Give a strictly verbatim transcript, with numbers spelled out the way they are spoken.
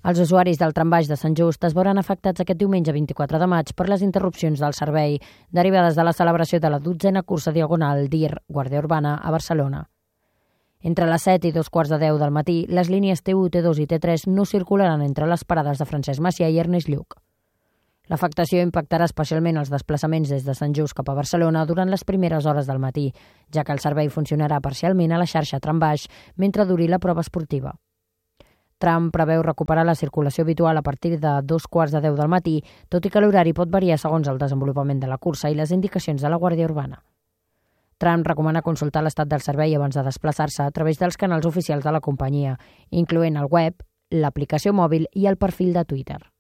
Els usuaris del trambaix de Sant Just es veuran afectats aquest diumenge vint-i-quatre de maig per les interrupcions del servei derivades de la celebració de la dotzena cursa diagonal D I R Guàrdia Urbana a Barcelona. Entre les set i dos quarts de deu del matí, les línies T u, T dos i T tres no circularan entre les parades de Francesc Macià i Ernest Lluch. L'afectació impactarà especialment els desplaçaments des de Sant Just cap a Barcelona durant les primeres hores del matí, ja que el servei funcionarà parcialment a la xarxa trambaix mentre duri la prova esportiva. Tram preveu recuperar la circulació habitual a partir de dos quarts de deu del matí, tot i que l'horari pot variar segons el desenvolupament de la cursa i les indicacions de la Guàrdia Urbana. Tram recomana consultar l'estat del servei abans de desplaçar-se a través dels canals oficials de la companyia, incloent el web, l'aplicació mòbil i el perfil de Twitter.